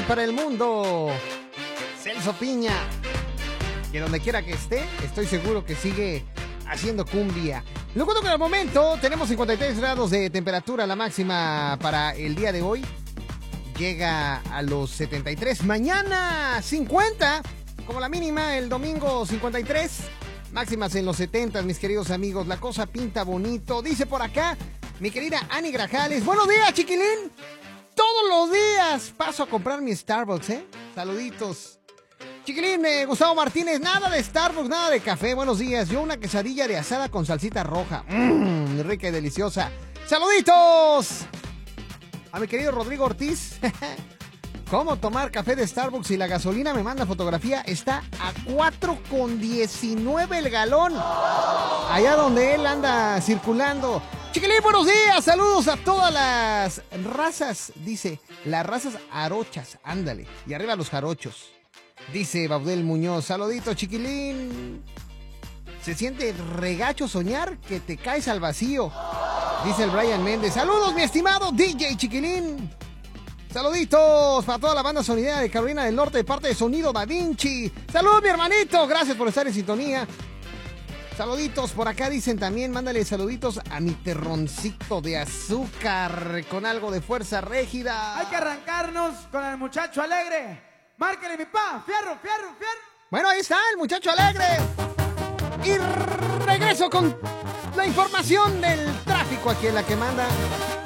para el mundo, Celso Piña. Que donde quiera que esté, estoy seguro que sigue haciendo cumbia. Lo cuento que al momento tenemos 53 grados de temperatura, la máxima para el día de hoy llega a los 73. Mañana 50, como la mínima, el domingo 53. Máximas en los 70, mis queridos amigos. La cosa pinta bonito. Dice por acá mi querida Ani Grajales. Buenos días, chiquilín. Todos los días paso a comprar mi Starbucks, Saluditos. Chiquilín, Gustavo Martínez, nada de Starbucks, nada de café. Buenos días. Yo una quesadilla de asada con salsita roja. Rica y deliciosa. ¡Saluditos! A mi querido Rodrigo Ortiz. ¿Cómo tomar café de Starbucks si la gasolina me manda fotografía? Está a 4,19 el galón. Allá donde él anda circulando. Chiquilín, buenos días. Saludos a todas las razas. Dice, las razas arochas. Ándale. Y arriba los jarochos. Dice Baudel Muñoz, saludito, chiquilín. Se siente regacho soñar que te caes al vacío. Dice el Brian Méndez, saludos mi estimado DJ Chiquilín. Saluditos para toda la banda sonidera de Carolina del Norte de parte de Sonido Da Vinci. Saludos mi hermanito, gracias por estar en sintonía. Saluditos por acá dicen también, mándale saluditos a mi terroncito de azúcar con algo de fuerza régida. Hay que arrancarnos con el muchacho alegre. Márcale, mi pa, fierro, fierro, fierro. Bueno, ahí está el muchacho alegre. Y regreso con la información del tráfico aquí en La Que Manda.